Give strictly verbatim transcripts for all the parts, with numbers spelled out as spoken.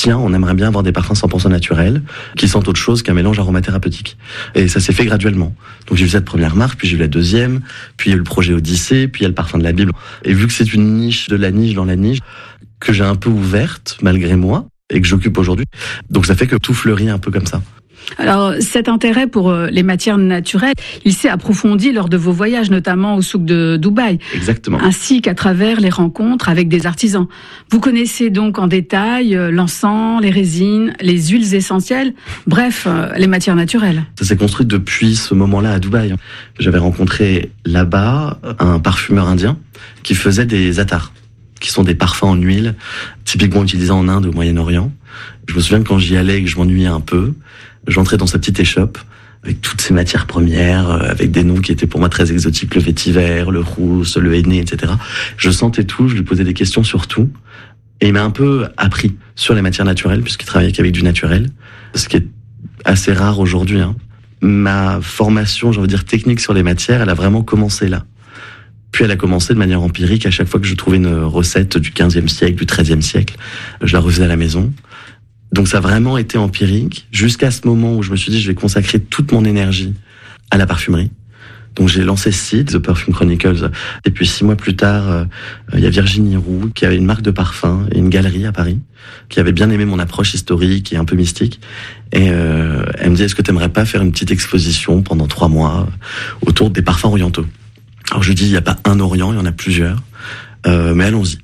tiens, on aimerait bien avoir des parfums cent pour cent naturels, qui sentent autre chose qu'un mélange aromathérapeutique. Et ça s'est fait graduellement. Donc j'ai eu cette première marque, puis j'ai eu la deuxième, puis il y a eu le projet Odyssée, puis il y a le parfum de la Bible. Et vu que c'est une niche de la niche dans la niche, que j'ai un peu ouverte, malgré moi, et que j'occupe aujourd'hui, donc ça fait que tout fleurit un peu comme ça. Alors, cet intérêt pour les matières naturelles, il s'est approfondi lors de vos voyages, notamment au souk de Dubaï. Exactement. Ainsi qu'à travers les rencontres avec des artisans. Vous connaissez donc en détail l'encens, les résines, les huiles essentielles, bref, les matières naturelles. Ça s'est construit depuis ce moment-là à Dubaï. J'avais rencontré là-bas un parfumeur indien qui faisait des attars, qui sont des parfums en huile, typiquement utilisés en Inde et au Moyen-Orient. Je me souviens que quand j'y allais et que je m'ennuyais un peu, j'entrais dans sa petite échoppe avec toutes ces matières premières, avec des noms qui étaient pour moi très exotiques, le vétiver, le rousse, le henné, et cetera. Je sentais tout, je lui posais des questions sur tout. Et il m'a un peu appris sur les matières naturelles, puisqu'il travaillait qu'avec du naturel, ce qui est assez rare aujourd'hui. Hein. Ma formation, j'ai envie de dire technique sur les matières, elle a vraiment commencé là. Puis elle a commencé de manière empirique. À chaque fois que je trouvais une recette du quinzième siècle, du treizième siècle, je la refaisais à la maison. Donc ça a vraiment été empirique, jusqu'à ce moment où je me suis dit je vais consacrer toute mon énergie à la parfumerie. Donc j'ai lancé ce site, The Perfume Chronicles, et puis six mois plus tard, euh, il y a Virginie Roux, qui avait une marque de parfum et une galerie à Paris, qui avait bien aimé mon approche historique et un peu mystique, et euh, elle me dit est-ce que tu aimerais pas faire une petite exposition pendant trois mois autour des parfums orientaux. Alors je lui dis il n'y a pas un Orient, il y en a plusieurs, euh, mais allons-y.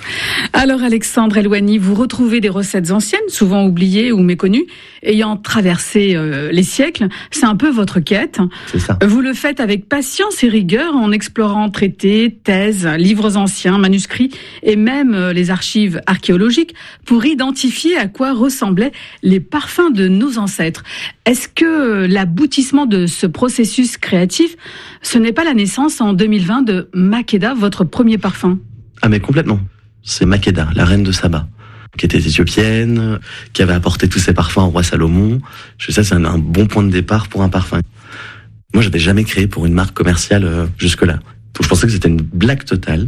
Alors Alexandre Elwani, vous retrouvez des recettes anciennes, souvent oubliées ou méconnues, ayant traversé euh, les siècles. C'est un peu votre quête. C'est ça. Vous le faites avec patience et rigueur en explorant traités, thèses, livres anciens, manuscrits et même euh, les archives archéologiques pour identifier à quoi ressemblaient les parfums de nos ancêtres. Est-ce que l'aboutissement de ce processus créatif, ce n'est pas la naissance en deux mille vingt de Makeda, votre premier parfum ? Ah mais complètement. C'est Makeda, la reine de Saba, qui était éthiopienne, qui avait apporté tous ses parfums au roi Salomon. Je sais, ça, c'est un, un bon point de départ pour un parfum. Moi, j'avais jamais créé pour une marque commerciale euh, jusque-là. Donc, je pensais que c'était une blague totale.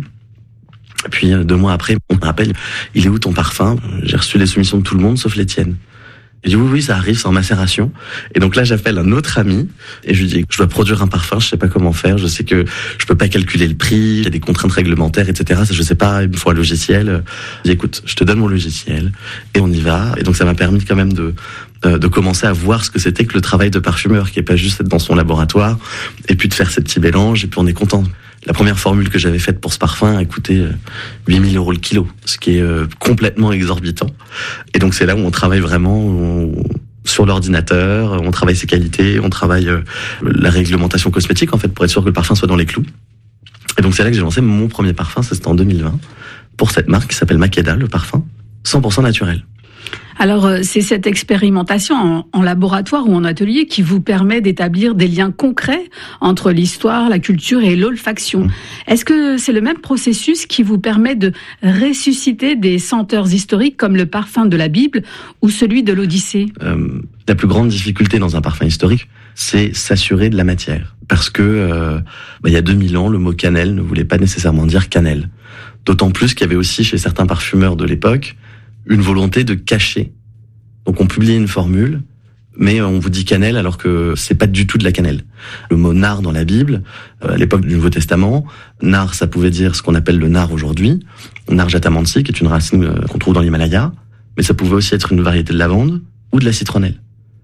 Puis, euh, deux mois après, on me rappelle, il est où ton parfum ? J'ai reçu les soumissions de tout le monde, sauf les tiennes. Il dit oui, oui, ça arrive, c'est en macération. Et donc là, j'appelle un autre ami et je lui dis je dois produire un parfum, je sais pas comment faire, je sais que je peux pas calculer le prix, il y a des contraintes réglementaires, et cetera. Je sais pas, il me faut un logiciel. Je dis écoute, je te donne mon logiciel et on y va. Et donc ça m'a permis quand même de de commencer à voir ce que c'était que le travail de parfumeur, qui est pas juste être dans son laboratoire et puis de faire ces petits mélanges et puis on est content. La première formule que j'avais faite pour ce parfum a coûté huit mille euros le kilo, ce qui est complètement exorbitant. Et donc c'est là où on travaille vraiment on, sur l'ordinateur, on travaille ses qualités, on travaille la réglementation cosmétique en fait pour être sûr que le parfum soit dans les clous. Et donc c'est là que j'ai lancé mon premier parfum, c'était en deux mille vingt, pour cette marque qui s'appelle Makeda, le parfum cent pour cent naturel. Alors, c'est cette expérimentation en, en laboratoire ou en atelier qui vous permet d'établir des liens concrets entre l'histoire, la culture et l'olfaction. Mmh. Est-ce que c'est le même processus qui vous permet de ressusciter des senteurs historiques comme le parfum de la Bible ou celui de l'Odyssée ? euh, La plus grande difficulté dans un parfum historique, c'est s'assurer de la matière. Parce que, euh, bah, il y a deux mille ans, le mot cannelle ne voulait pas nécessairement dire cannelle. D'autant plus qu'il y avait aussi chez certains parfumeurs de l'époque une volonté de cacher. Donc on publie une formule, mais on vous dit cannelle alors que c'est pas du tout de la cannelle. Le mot nard dans la Bible, à l'époque du Nouveau Testament, nard ça pouvait dire ce qu'on appelle le nard aujourd'hui, nard jatamansi, qui est une racine qu'on trouve dans l'Himalaya, mais ça pouvait aussi être une variété de lavande ou de la citronnelle.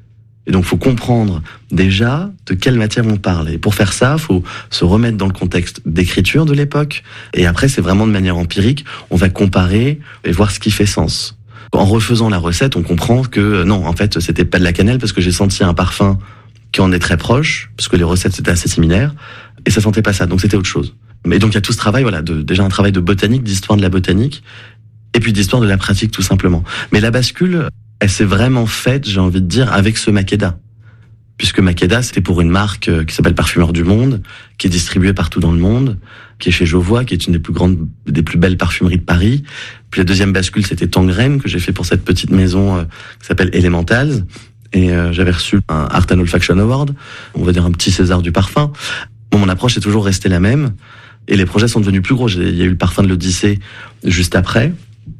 Et donc, faut comprendre déjà de quelle matière on parle. Et pour faire ça, faut se remettre dans le contexte d'écriture de l'époque. Et après, c'est vraiment de manière empirique. On va comparer et voir ce qui fait sens. En refaisant la recette, on comprend que non, en fait, c'était pas de la cannelle parce que j'ai senti un parfum qui en est très proche, parce que les recettes c'était assez similaires, et ça sentait pas ça. Donc, c'était autre chose. Mais donc, il y a tout ce travail, voilà, de, déjà un travail de botanique, d'histoire de la botanique, et puis d'histoire de la pratique, tout simplement. Mais la bascule, elle s'est vraiment faite, j'ai envie de dire, avec ce Makeda. Puisque Makeda, c'était pour une marque qui s'appelle Parfumeur du Monde, qui est distribuée partout dans le monde, qui est chez Jovois, qui est une des plus grandes, des plus belles parfumeries de Paris. Puis la deuxième bascule, c'était Tangerine, que j'ai fait pour cette petite maison euh, qui s'appelle Elementals. Et euh, j'avais reçu un Art and Olfaction Award, on va dire un petit César du parfum. Bon, mon approche est toujours restée la même. Et les projets sont devenus plus gros. Il y a eu le parfum de l'Odyssée juste après.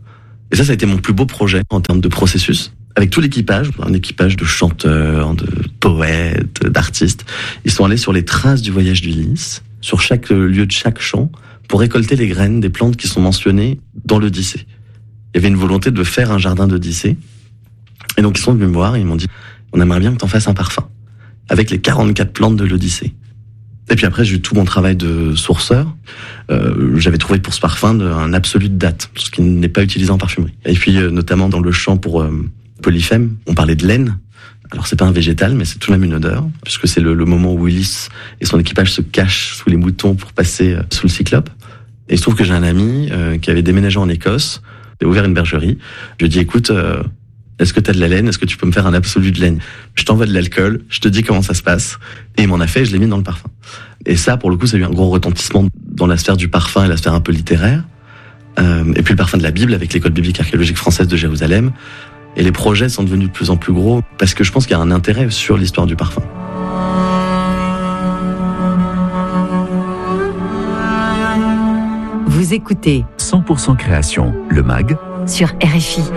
Et ça, ça a été mon plus beau projet en termes de processus. Avec tout l'équipage, un équipage de chanteurs, de poètes, d'artistes. Ils sont allés sur les traces du voyage d'Ulysse, sur chaque lieu de chaque chant, pour récolter les graines des plantes qui sont mentionnées dans l'Odyssée. Il y avait une volonté de faire un jardin d'Odyssée. Et donc ils sont venus me voir et ils m'ont dit « On aimerait bien que t'en fasses un parfum, avec les quarante-quatre plantes de l'Odyssée. » Et puis après, j'ai eu tout mon travail de sourceur. Euh, j'avais trouvé pour ce parfum un absolu de date, ce qui n'est pas utilisé en parfumerie. Et puis, euh, notamment dans le chant pour euh, Polyphème, on parlait de laine. Alors, c'est pas un végétal, mais c'est tout de même une odeur, puisque c'est le, le moment où Ulysse et son équipage se cachent sous les moutons pour passer euh, sous le cyclope. Et il se trouve que j'ai un ami euh, qui avait déménagé en Écosse, et ouvert une bergerie. Je lui ai dit, écoute, euh, est-ce que t'as de la laine? Est-ce que tu peux me faire un absolu de laine? Je t'envoie de l'alcool, je te dis comment ça se passe. Et il m'en a fait, et je l'ai mis dans le parfum. Et ça, pour le coup, ça a eu un gros retentissement dans la sphère du parfum et la sphère un peu littéraire. Euh, et puis le parfum de la Bible avec l'école biblique archéologique française de Jérusalem. Et les projets sont devenus de plus en plus gros parce que je pense qu'il y a un intérêt sur l'histoire du parfum. Vous écoutez cent pour cent Création, le M A G, sur R F I.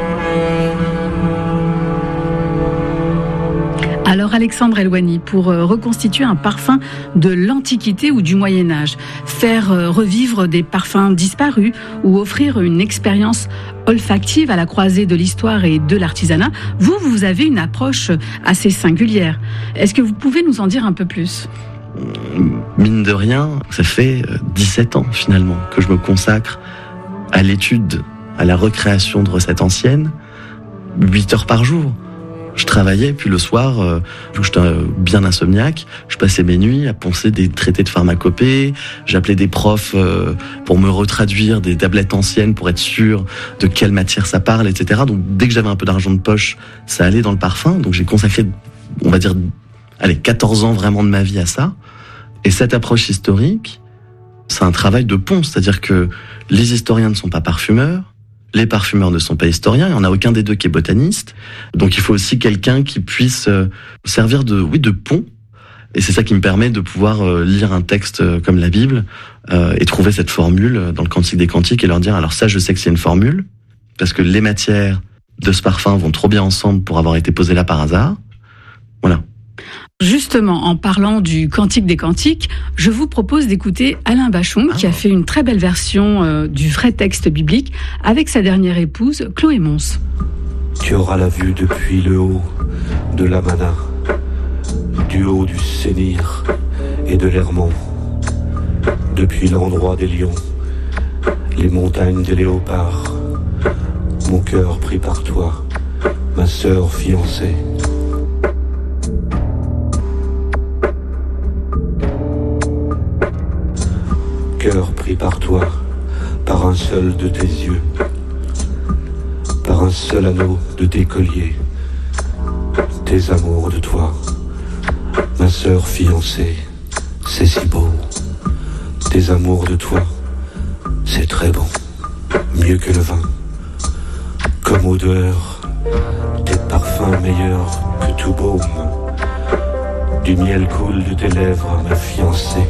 Alors Alexandre Elouani, pour reconstituer un parfum de l'Antiquité ou du Moyen-Âge, faire revivre des parfums disparus ou offrir une expérience olfactive à la croisée de l'histoire et de l'artisanat, vous, vous avez une approche assez singulière. Est-ce que vous pouvez nous en dire un peu plus ? Mine de rien, ça fait dix-sept ans finalement que je me consacre à l'étude, à la recréation de recettes anciennes, huit heures par jour. Je travaillais, puis le soir, euh, j'étais bien insomniaque, je passais mes nuits à poncer des traités de pharmacopée, j'appelais des profs euh, pour me retraduire des tablettes anciennes pour être sûr de quelle matière ça parle, et cetera. Donc dès que j'avais un peu d'argent de poche, ça allait dans le parfum. Donc j'ai consacré, on va dire, allez, quatorze ans vraiment de ma vie à ça. Et cette approche historique, c'est un travail de pont, c'est-à-dire que les historiens ne sont pas parfumeurs, les parfumeurs ne sont pas historiens, il n'y en a aucun des deux qui est botaniste. Donc il faut aussi quelqu'un qui puisse servir de, oui, de pont. Et c'est ça qui me permet de pouvoir lire un texte comme la Bible euh, et trouver cette formule dans le Cantique des Cantiques et leur dire, alors ça, je sais que c'est une formule, parce que les matières de ce parfum vont trop bien ensemble pour avoir été posées là par hasard. Voilà. Justement, en parlant du Cantique des Cantiques, je vous propose d'écouter Alain Bachung, ah. qui a fait une très belle version euh, du vrai texte biblique avec sa dernière épouse, Chloé Mons. Tu auras la vue depuis le haut de l'Amana, du haut du Sénir et de l'Hermon, depuis l'endroit des lions, les montagnes des léopards, mon cœur pris par toi, ma sœur fiancée. Cœur pris par toi, par un seul de tes yeux, par un seul anneau de tes colliers, tes amours de toi, ma sœur fiancée, c'est si beau, tes amours de toi, c'est très bon, mieux que le vin, comme odeur, tes parfums meilleurs que tout baume, du miel coule de tes lèvres, ma fiancée.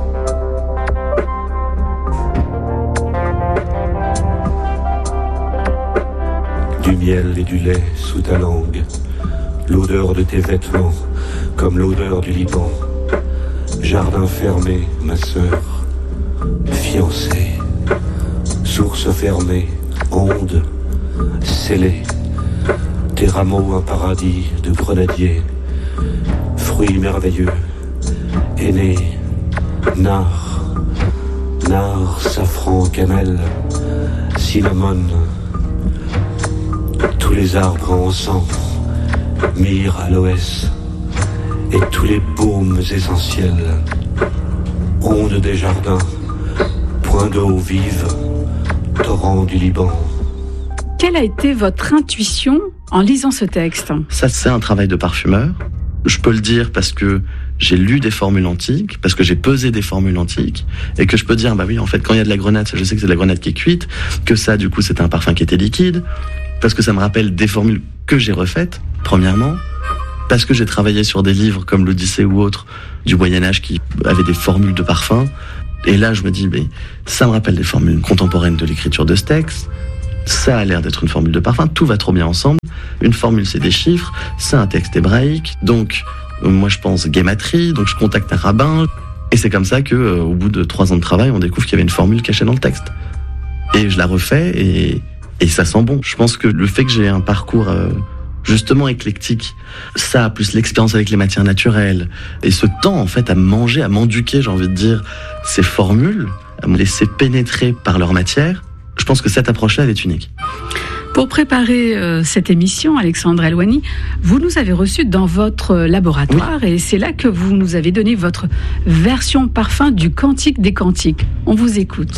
Du miel et du lait sous ta langue, l'odeur de tes vêtements, comme l'odeur du Liban. Jardin fermé, ma sœur, fiancée, source fermée, onde, scellée, tes rameaux un paradis de grenadiers, fruits merveilleux, aînés, nard, nard, safran, cannelle, cinnamon, tous les arbres en encens, myrrhe, aloès, et tous les baumes essentiels, ondes des jardins, point d'eau vive, torrent du Liban. Quelle a été votre intuition en lisant ce texte ? Ça, c'est un travail de parfumeur. Je peux le dire parce que j'ai lu des formules antiques, parce que j'ai pesé des formules antiques, et que je peux dire, bah oui, en fait, quand il y a de la grenade, je sais que c'est de la grenade qui est cuite, que ça, du coup, c'était un parfum qui était liquide, parce que ça me rappelle des formules que j'ai refaites, premièrement, parce que j'ai travaillé sur des livres comme l'Odyssée ou autres du Moyen-Âge qui avaient des formules de parfum. Et là, je me dis, mais ça me rappelle des formules contemporaines de l'écriture de ce texte. Ça a l'air d'être une formule de parfum, tout va trop bien ensemble. Une formule, c'est des chiffres, c'est un texte hébraïque, donc moi je pense guématrie, donc je contacte un rabbin, et c'est comme ça que, euh, au bout de trois ans de travail, on découvre qu'il y avait une formule cachée dans le texte. Et je la refais, et, et ça sent bon. Je pense que le fait que j'ai un parcours euh, justement éclectique, ça, plus l'expérience avec les matières naturelles, et ce temps en fait à manger, à m'enduquer, j'ai envie de dire, ces formules, à me laisser pénétrer par leur matière, je pense que cette approche-là, elle est unique. Pour préparer euh, cette émission, Alexandre Elouani, vous nous avez reçus dans votre laboratoire, oui. Et c'est là que vous nous avez donné votre version parfum du Cantique des Cantiques. On vous écoute.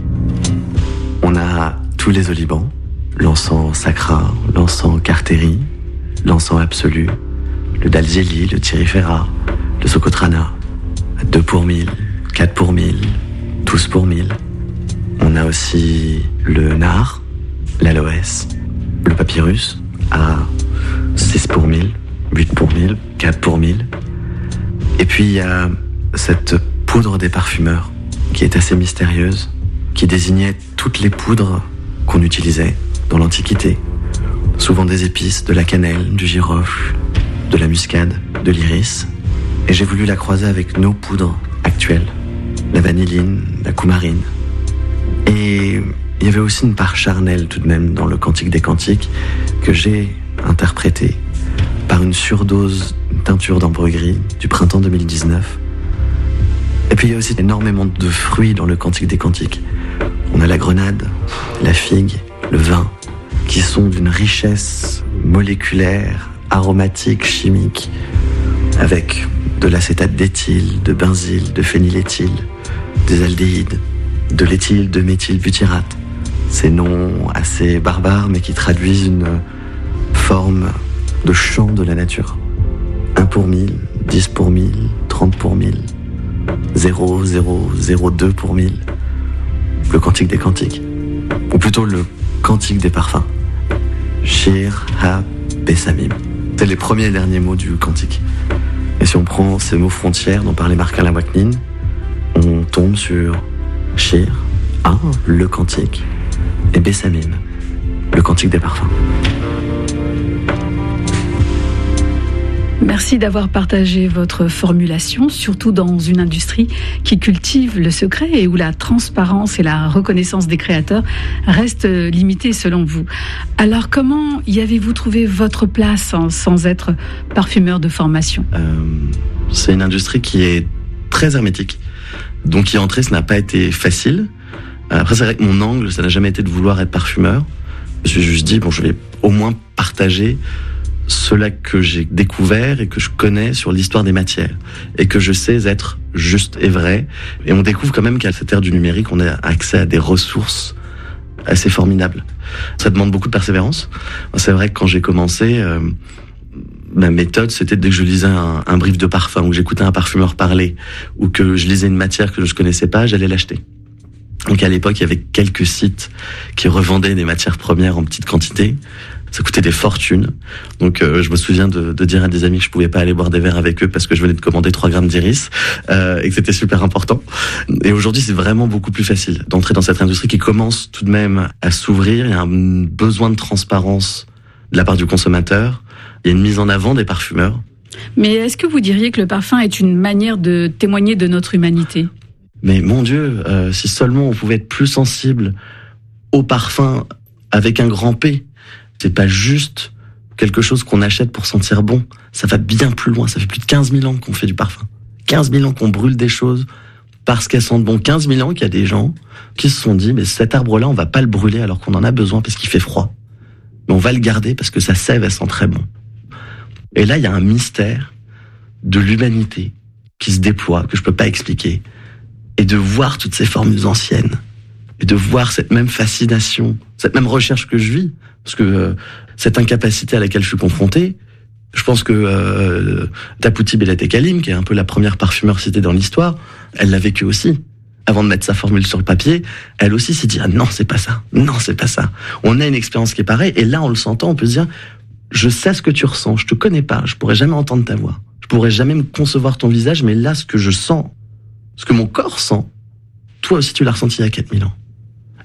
On a tous les olivants, l'encens sacra, l'encens cartéri, l'encens absolu, le dalzieli, le thyrifera, le socotrana, deux pour mille, quatre pour mille, tous pour mille. On a aussi le nard, l'aloès, le papyrus à six pour mille, huit pour mille, quatre pour mille. Et puis il y a cette poudre des parfumeurs qui est assez mystérieuse, qui désignait toutes les poudres qu'on utilisait dans l'Antiquité. Souvent des épices, de la cannelle, du girofle, de la muscade, de l'iris. Et j'ai voulu la croiser avec nos poudres actuelles, la vanilline, la coumarine. Et il y avait aussi une part charnelle tout de même dans le Cantique des Cantiques que j'ai interprété par une surdose de teinture d'ambre gris du printemps deux mille dix-neuf. Et puis il y a aussi énormément de fruits dans le Cantique des Cantiques. On a la grenade, la figue, le vin, qui sont d'une richesse moléculaire, aromatique, chimique, avec de l'acétate d'éthyle, de benzyle, de phényléthyle, des aldéhydes, de l'éthyle, de méthylbutyrate. Ces noms assez barbares, mais qui traduisent une forme de chant de la nature. un pour mille, dix pour mille, trente pour mille, zéro, zéro, zéro deux pour mille. Le Cantique des Cantiques. Ou plutôt le Cantique des Parfums. Shir ha Bessamim. C'est les premiers et derniers mots du Cantique. Et si on prend ces mots frontières dont parlait Marc Alain Waknin, on tombe sur Shir, un, le Cantique, et Bessamim, le Cantique des Parfums. Merci d'avoir partagé votre formulation, surtout dans une industrie qui cultive le secret et où la transparence et la reconnaissance des créateurs restent limitées selon vous. Alors comment y avez-vous trouvé votre place hein, sans être parfumeur de formation ? euh, C'est une industrie qui est très hermétique. Donc y entrer, ça n'a pas été facile. Après, c'est vrai que mon angle, ça n'a jamais été de vouloir être parfumeur. Je me suis juste dit, bon, je vais au moins partager cela que j'ai découvert et que je connais sur l'histoire des matières et que je sais être juste et vrai. Et on découvre quand même qu'à cette ère du numérique, on a accès à des ressources assez formidables. Ça demande beaucoup de persévérance. C'est vrai que quand j'ai commencé, euh, ma méthode, c'était dès que je lisais un, un brief de parfum ou que j'écoutais un parfumeur parler ou que je lisais une matière que je connaissais pas, j'allais l'acheter. Donc à l'époque, il y avait quelques sites qui revendaient des matières premières en petite quantité. Ça coûtait des fortunes. Donc euh, je me souviens de, de dire à des amis que je pouvais pas aller boire des verres avec eux parce que je venais de commander trois grammes d'iris euh, et que c'était super important. Et aujourd'hui, c'est vraiment beaucoup plus facile d'entrer dans cette industrie qui commence tout de même à s'ouvrir. Il y a un besoin de transparence de la part du consommateur. Il y a une mise en avant des parfumeurs. Mais est-ce que vous diriez que le parfum est une manière de témoigner de notre humanité ? Mais mon Dieu, euh, si seulement on pouvait être plus sensible au parfum avec un grand P. C'est pas juste quelque chose qu'on achète pour sentir bon. Ça va bien plus loin. Ça fait plus de quinze mille ans qu'on fait du parfum. quinze mille ans qu'on brûle des choses parce qu'elles sentent bon. quinze mille ans qu'il y a des gens qui se sont dit, mais cet arbre-là, on va pas le brûler alors qu'on en a besoin parce qu'il fait froid. Mais on va le garder parce que sa sève, elle sent très bon. Et là, il y a un mystère de l'humanité qui se déploie, que je peux pas expliquer. Et de voir toutes ces formules anciennes. Et de voir cette même fascination, cette même recherche que je vis. Parce que euh, cette incapacité à laquelle je suis confronté, je pense que euh, Tapouti Belete Kalim, qui est un peu la première parfumeur citée dans l'histoire, elle l'a vécu aussi. Avant de mettre sa formule sur le papier, elle aussi s'est dit « Ah non, c'est pas ça. Non, c'est pas ça. » On a une expérience qui est pareille, et là, en le sentant, on peut se dire « Je sais ce que tu ressens, je te connais pas, je pourrais jamais entendre ta voix. Je pourrais jamais me concevoir ton visage, mais là, ce que je sens, ce que mon corps sent, toi aussi, tu l'as ressenti il y a quatre mille ans. »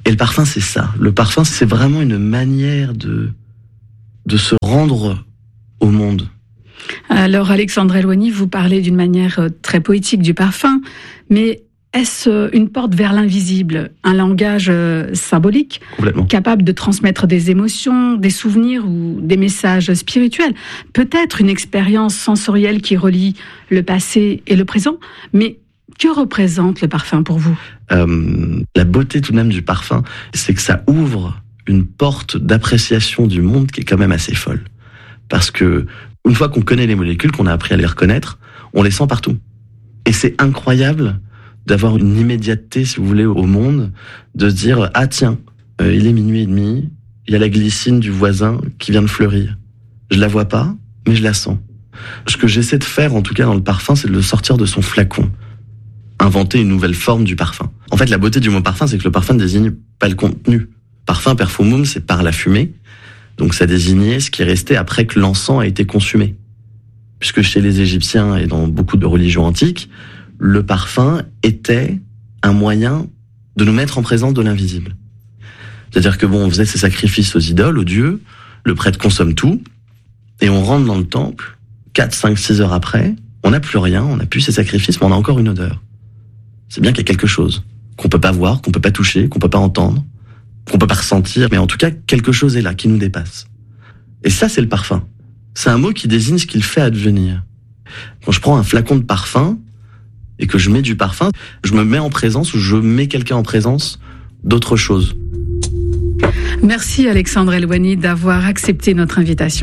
Et le parfum, c'est ça. Le parfum, c'est vraiment une manière de, de se rendre au monde. Alors, Alexandre Elwani, vous parlez d'une manière très poétique du parfum, mais est-ce une porte vers l'invisible, un langage symbolique, capable de transmettre des émotions, des souvenirs ou des messages spirituels? Peut-être une expérience sensorielle qui relie le passé et le présent, mais que représente le parfum pour vous? euh, La beauté tout de même du parfum, c'est que ça ouvre une porte d'appréciation du monde qui est quand même assez folle. Parce que une fois qu'on connaît les molécules, qu'on a appris à les reconnaître, on les sent partout. Et c'est incroyable d'avoir une immédiateté, si vous voulez, au monde, de se dire « Ah tiens, euh, il est minuit et demi, il y a la glycine du voisin qui vient de fleurir. Je la vois pas, mais je la sens. » Ce que j'essaie de faire, en tout cas dans le parfum, c'est de le sortir de son flacon. Inventer une nouvelle forme du parfum. En fait, la beauté du mot parfum, c'est que le parfum ne désigne pas le contenu. Parfum, perfumum, c'est par la fumée. Donc ça désignait ce qui est resté après que l'encens a été consumé. Puisque chez les Égyptiens et dans beaucoup de religions antiques, le parfum était un moyen de nous mettre en présence de l'invisible. C'est-à-dire que bon, on faisait ces sacrifices aux idoles, aux dieux, le prêtre consomme tout, et on rentre dans le temple, quatre, cinq, six heures après, on n'a plus rien, on n'a plus ces sacrifices, mais on a encore une odeur. C'est bien qu'il y a quelque chose qu'on peut pas voir, qu'on peut pas toucher, qu'on peut pas entendre, qu'on peut pas ressentir, mais en tout cas, quelque chose est là, qui nous dépasse. Et ça, c'est le parfum. C'est un mot qui désigne ce qu'il fait advenir. Quand je prends un flacon de parfum et que je mets du parfum, je me mets en présence ou je mets quelqu'un en présence d'autre chose. Merci Alexandre Elwani d'avoir accepté notre invitation.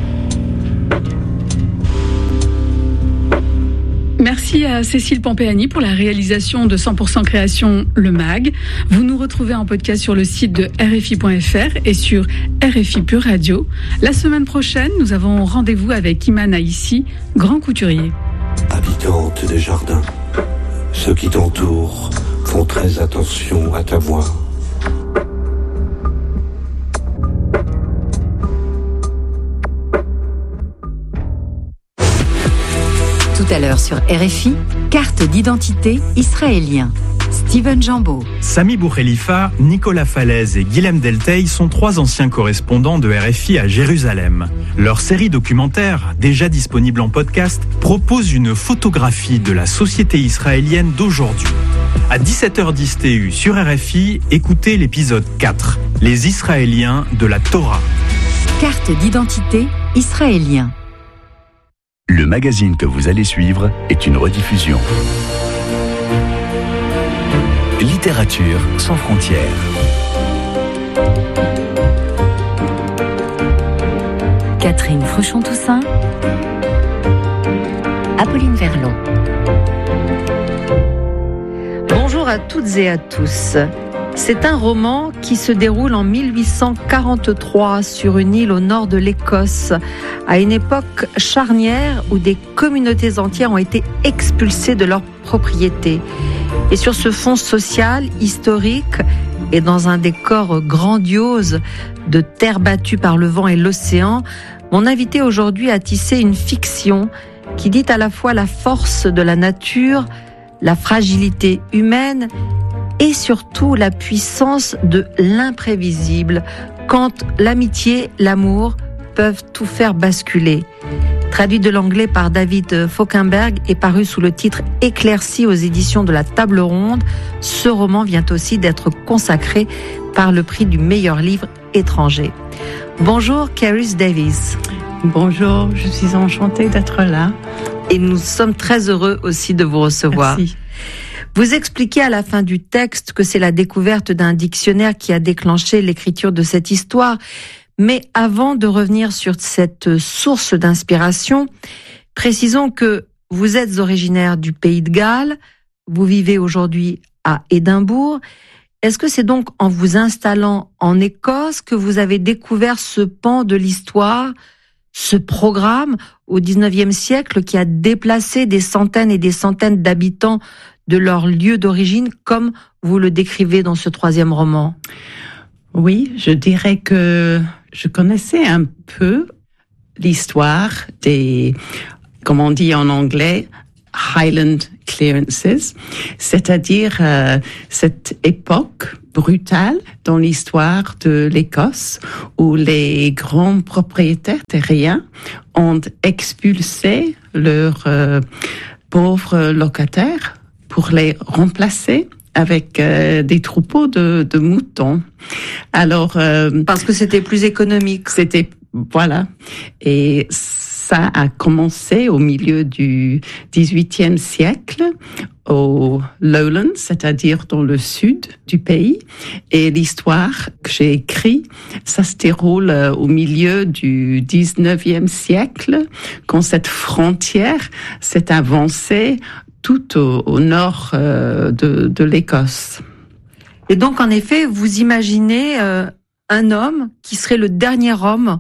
Merci à Cécile Pompéani pour la réalisation de cent pour cent Création, le mag. Vous nous retrouvez en podcast sur le site de R F I point F R et sur R F I Pure Radio. La semaine prochaine, nous avons rendez-vous avec Iman Aïssi, grand couturier. Habitante des jardins, ceux qui t'entourent font très attention à ta voix. Tout à l'heure sur R F I, carte d'identité israélien. Steven Jambeau. Sami Boukhelifa, Nicolas Falaise et Guilhem Delteil sont trois anciens correspondants de R F I à Jérusalem. Leur série documentaire, déjà disponible en podcast, propose une photographie de la société israélienne d'aujourd'hui. À dix-sept heures dix T U sur R F I, écoutez l'épisode quatre, Les Israéliens de la Torah. Carte d'identité israélien. Le magazine que vous allez suivre est une rediffusion. Littérature sans frontières. Catherine Fruchon-Toussaint. Apolline Verlon. Bonjour à toutes et à tous. C'est un roman qui se déroule en mille huit cent quarante-trois sur une île au nord de l'Écosse, à une époque charnière où des communautés entières ont été expulsées de leurs propriétés. Et sur ce fond social, historique, et dans un décor grandiose de terre battue par le vent et l'océan, mon invité aujourd'hui a tissé une fiction qui dit à la fois la force de la nature, la fragilité humaine et surtout la puissance de l'imprévisible, quand l'amitié, l'amour peuvent tout faire basculer. Traduit de l'anglais par David Falkenberg et paru sous le titre Éclairci aux éditions de la Table Ronde, ce roman vient aussi d'être consacré par le prix du meilleur livre étranger. Bonjour Caris Davies. Bonjour, je suis enchantée d'être là. Et nous sommes très heureux aussi de vous recevoir. Merci. Vous expliquez à la fin du texte que c'est la découverte d'un dictionnaire qui a déclenché l'écriture de cette histoire. Mais avant de revenir sur cette source d'inspiration, précisons que vous êtes originaire du Pays de Galles, vous vivez aujourd'hui à Édimbourg. Est-ce que c'est donc en vous installant en Écosse que vous avez découvert ce pan de l'histoire, ce programme au dix-neuvième siècle qui a déplacé des centaines et des centaines d'habitants de leur lieu d'origine, comme vous le décrivez dans ce troisième roman? Oui, je dirais que je connaissais un peu l'histoire des, comme on dit en anglais, Highland clearances, c'est-à-dire euh, cette époque brutale dans l'histoire de l'Écosse où les grands propriétaires terriens ont expulsé leurs euh, pauvres locataires pour les remplacer avec euh, des troupeaux de, de moutons. Alors euh, parce que c'était plus économique. C'était voilà, et ça a commencé au milieu du dix-huitième siècle au Lowlands, c'est-à-dire dans le sud du pays. Et l'histoire que j'ai écrite, ça se déroule au milieu du dix-neuvième siècle, quand cette frontière s'est avancée tout au, au nord euh, de, de l'Écosse. Et donc, en effet, vous imaginez euh, un homme qui serait le dernier homme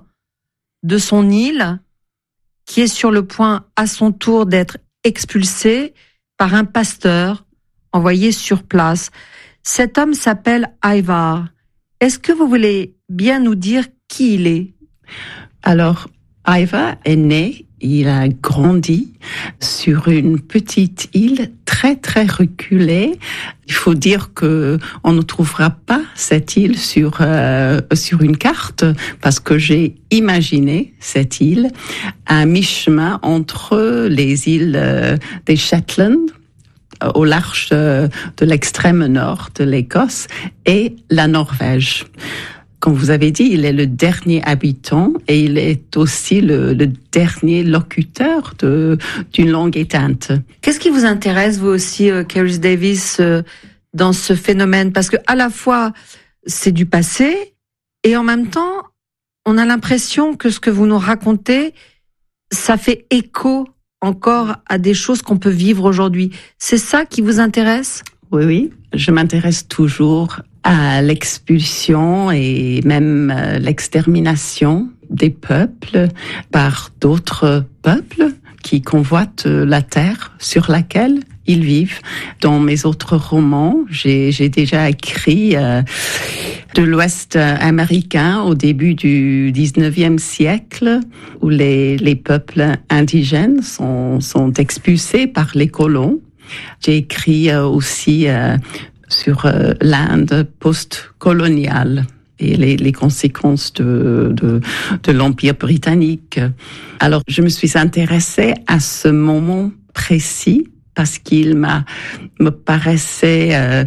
de son île, qui est sur le point à son tour d'être expulsé par un pasteur envoyé sur place. Cet homme s'appelle Ivar. Est-ce que vous voulez bien nous dire qui il est ? Alors, Ivar est né, il a grandi sur une petite île très très reculée. Il faut dire que on ne trouvera pas cette île sur euh, sur une carte parce que j'ai imaginé cette île à mi-chemin entre les îles euh, des Shetland au large de, de l'extrême nord de l'Écosse et la Norvège. Comme vous avez dit, il est le dernier habitant et il est aussi le, le dernier locuteur de, d'une langue éteinte. Qu'est-ce qui vous intéresse, vous aussi, euh, Carys Davis, euh, dans ce phénomène ? Parce que à la fois, c'est du passé et en même temps, on a l'impression que ce que vous nous racontez, ça fait écho encore à des choses qu'on peut vivre aujourd'hui. C'est ça qui vous intéresse ? Oui, oui. Je m'intéresse toujours à l'expulsion et même euh, l'extermination des peuples par d'autres peuples qui convoitent la terre sur laquelle ils vivent. Dans mes autres romans, j'ai, j'ai déjà écrit euh, de l'Ouest américain au début du dix-neuvième siècle, où les, les peuples indigènes sont, sont expulsés par les colons. J'ai écrit euh, aussi euh, sur euh, l'Inde post-coloniale et les, les conséquences de, de, de l'Empire britannique. Alors, je me suis intéressée à ce moment précis parce qu'il m'a, me paraissait euh,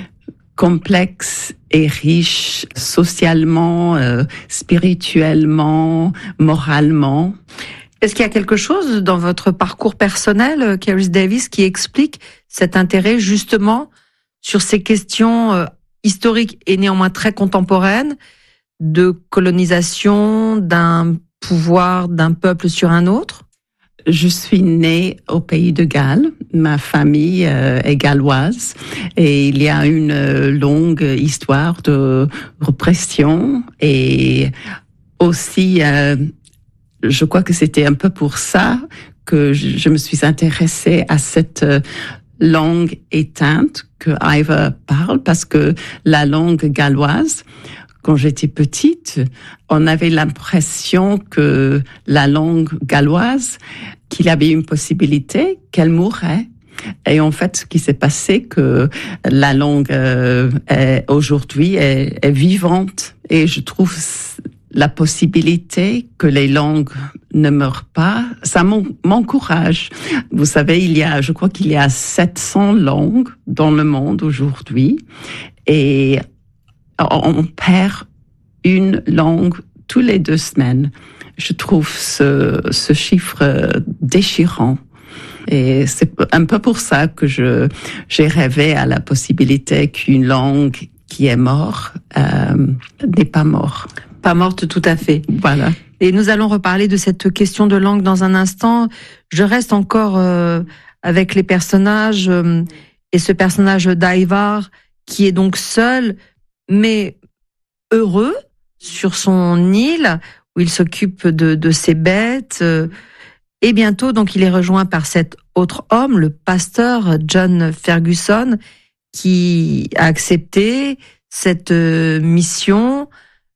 complexe et riche socialement, euh, spirituellement, moralement. Est-ce qu'il y a quelque chose dans votre parcours personnel, Carys Davis, qui explique cet intérêt justement sur ces questions euh, historiques et néanmoins très contemporaines de colonisation d'un pouvoir d'un peuple sur un autre ? Je suis née au pays de Galles. Ma famille euh, est galloise et il y a une euh, longue histoire de répression et aussi, euh, je crois que c'était un peu pour ça que je, je me suis intéressée à cette euh, langue éteinte que Ivar parle, parce que la langue galloise, quand j'étais petite, on avait l'impression que la langue galloise, qu'il y avait une possibilité qu'elle mourrait. Et en fait, ce qui s'est passé, que la langue euh, est, aujourd'hui est, est vivante. Et je trouve la possibilité que les langues ne meurent pas, ça m'encourage. Vous savez, il y a, je crois qu'il y a sept cents langues dans le monde aujourd'hui. Et on perd une langue tous les deux semaines. Je trouve ce, ce chiffre déchirant. Et c'est un peu pour ça que je, j'ai rêvé à la possibilité qu'une langue qui est morte euh, n'est pas morte. Pas morte tout à fait. Voilà. Et nous allons reparler de cette question de langue dans un instant. Je reste encore euh, avec les personnages euh, et ce personnage d'Ivar qui est donc seul, mais heureux sur son île où il s'occupe de, de ses bêtes. Euh, et bientôt, donc, il est rejoint par cet autre homme, le pasteur John Ferguson, qui a accepté cette euh, mission,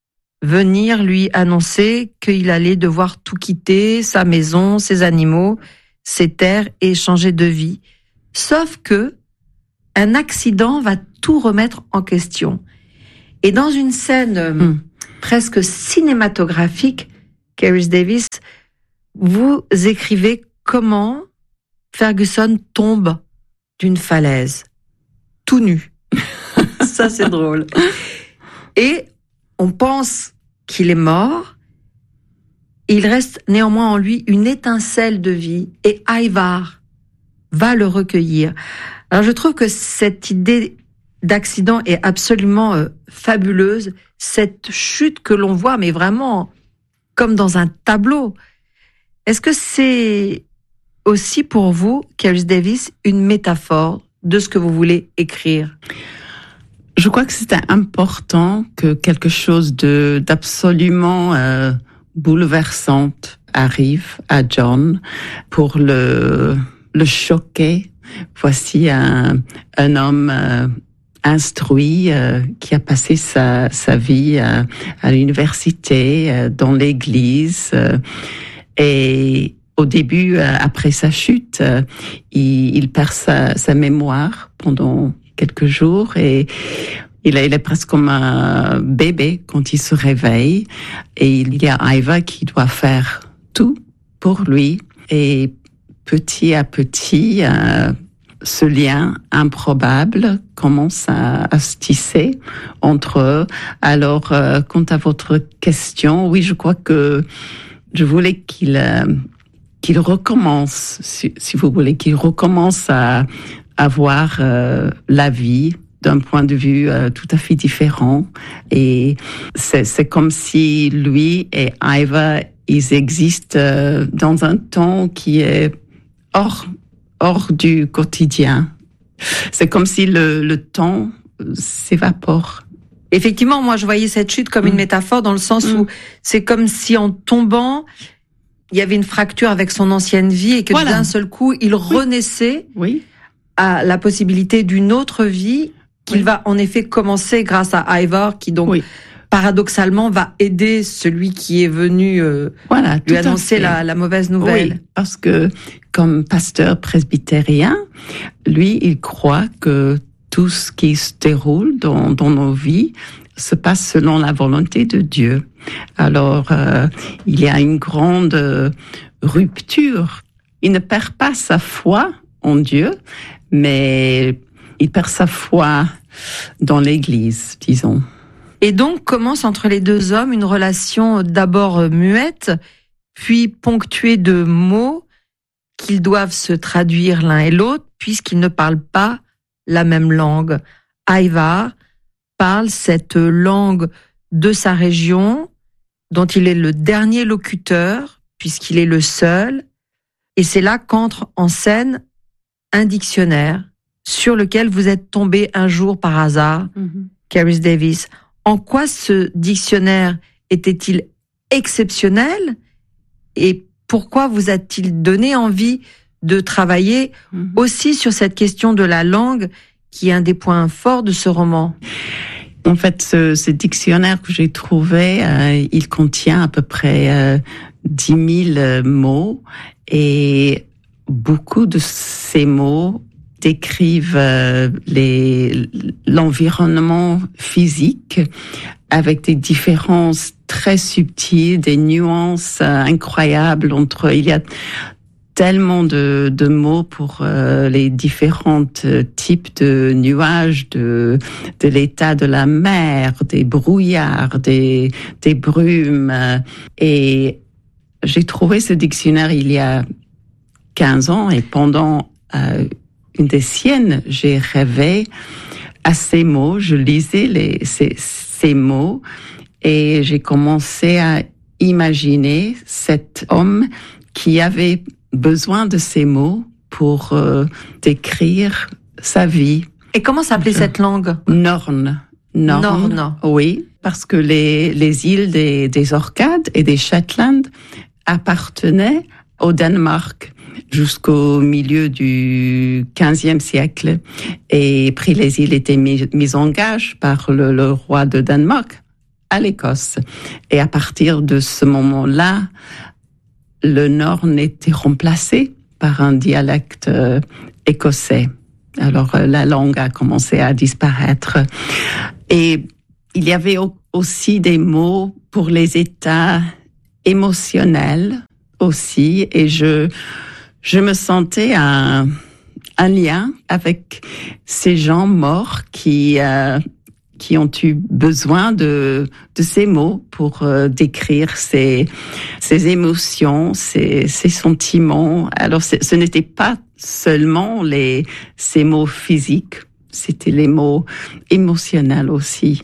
venir lui annoncer qu'il allait devoir tout quitter, sa maison, ses animaux, ses terres et changer de vie. Sauf que un accident va tout remettre en question. Et dans une scène mmh. presque cinématographique, Keris Davis, vous écrivez comment Ferguson tombe d'une falaise, tout nu. Ça, c'est drôle. Et on pense qu'il est mort. Il reste néanmoins en lui une étincelle de vie. Et Ivar va le recueillir. Alors, je trouve que cette idée d'accident est absolument euh, fabuleuse. Cette chute que l'on voit, mais vraiment comme dans un tableau. Est-ce que c'est aussi pour vous, Keris Davis, une métaphore de ce que vous voulez écrire? Je crois que c'était important que quelque chose de d'absolument euh, bouleversant arrive à John pour le le choquer. Voici un un homme euh, instruit euh, qui a passé sa sa vie à, à l'université, euh, dans l'église, euh, et au début, euh, après sa chute, euh, il, il perd sa, sa mémoire pendant quelques jours et il est, il est presque comme un bébé quand il se réveille. Et il y a Ivar qui doit faire tout pour lui. Et petit à petit, euh, ce lien improbable commence à, à se tisser entre eux. Alors, euh, quant à votre question, oui, je crois que je voulais qu'il... Euh, qu'il recommence, si, si vous voulez, qu'il recommence à, à voir euh, la vie d'un point de vue euh, tout à fait différent. Et c'est, c'est comme si lui et Ivar, ils existent euh, dans un temps qui est hors, hors du quotidien. C'est comme si le, le temps s'évapore. Effectivement, moi, je voyais cette chute comme mmh. une métaphore dans le sens mmh. où c'est comme si en tombant, il y avait une fracture avec son ancienne vie et que voilà. d'un seul coup, il oui. renaissait oui. à la possibilité d'une autre vie qu'il oui. va en effet commencer grâce à Ivar qui donc, oui. paradoxalement, va aider celui qui est venu euh, voilà, lui annoncer la, la mauvaise nouvelle. Oui, parce que comme pasteur presbytérien, lui, il croit que tout ce qui se déroule dans, dans nos vies se passe selon la volonté de Dieu. Alors, euh, il y a une grande euh, rupture. Il ne perd pas sa foi en Dieu, mais il perd sa foi dans l'Église, disons. Et donc, commence entre les deux hommes une relation d'abord muette, puis ponctuée de mots qu'ils doivent se traduire l'un et l'autre, puisqu'ils ne parlent pas la même langue. Ivar parle cette langue de sa région, dont il est le dernier locuteur, puisqu'il est le seul. Et c'est là qu'entre en scène un dictionnaire sur lequel vous êtes tombé un jour par hasard, mm-hmm. Keris Davis. En quoi ce dictionnaire était-il exceptionnel et pourquoi vous a-t-il donné envie de travailler mm-hmm. aussi sur cette question de la langue qui est un des points forts de ce roman? En fait, ce, ce dictionnaire que j'ai trouvé, euh, il contient à peu près euh, dix mille mots et beaucoup de ces mots décrivent euh, les, l'environnement physique avec des différences très subtiles, des nuances euh, incroyables entre... Il y a tellement de, de mots pour euh, les différents types de nuages, de, de l'état de la mer, des brouillards, des, des brumes. Et j'ai trouvé ce dictionnaire il y a quinze ans et pendant euh, une des siennes, j'ai rêvé à ces mots. Je lisais les, ces, ces mots et j'ai commencé à imaginer cet homme qui avait besoin de ces mots pour euh, décrire sa vie. Et comment s'appelait Je... cette langue? Norne. Norne. Norne. Oui, parce que les, les îles des, des Orcades et des Shetland appartenaient au Danemark jusqu'au milieu du quinzième siècle. Et puis les îles étaient mises mis en gage par le, le roi de Danemark à l'Écosse. Et à partir de ce moment-là, le Norne était remplacé par un dialecte euh, écossais. Alors euh, la langue a commencé à disparaître. Et il y avait au- aussi des mots pour les états émotionnels aussi. Et je, je me sentais un, un lien avec ces gens morts qui... Euh, qui ont eu besoin de, de ces mots pour euh, décrire ces, ces émotions, ces, ces sentiments. Alors, ce n'était pas seulement les, ces mots physiques, c'était les mots émotionnels aussi.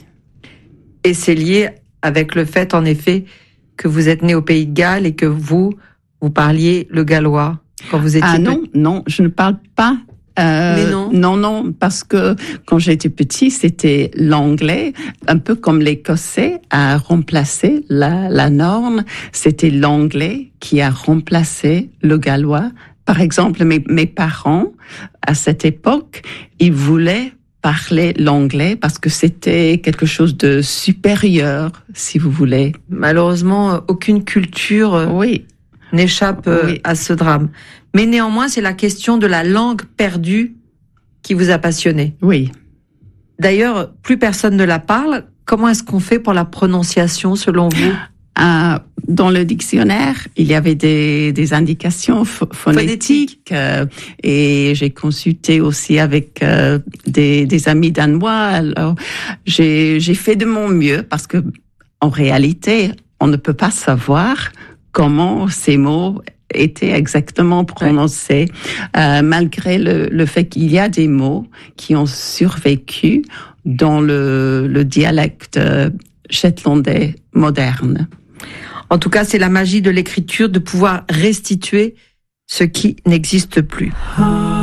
Et c'est lié avec le fait, en effet, que vous êtes né au Pays de Galles et que vous, vous parliez le gallois quand vous étiez Ah non, petit. non, je ne parle pas. Euh, Mais non. Non, non, parce que quand j'étais petit, c'était l'anglais, un peu comme l'écossais a remplacé la, la norme. C'était l'anglais qui a remplacé le gallois. Par exemple, mes, mes parents, à cette époque, ils voulaient parler l'anglais parce que c'était quelque chose de supérieur, si vous voulez. Malheureusement, aucune culture Oui. n'échappe Oui. à ce drame. Mais néanmoins, c'est la question de la langue perdue qui vous a passionné. Oui. D'ailleurs, plus personne ne la parle. Comment est-ce qu'on fait pour la prononciation, selon vous ? Euh, dans le dictionnaire, il y avait des, des indications ph- phonétiques euh, et j'ai consulté aussi avec euh, des, des amis danois. Alors, j'ai, j'ai fait de mon mieux parce que, en réalité, on ne peut pas savoir comment ces mots étaient exactement prononcés, euh, malgré le, le fait qu'il y a des mots qui ont survécu dans le, le dialecte euh, shetlandais moderne. En tout cas, c'est la magie de l'écriture de pouvoir restituer ce qui n'existe plus.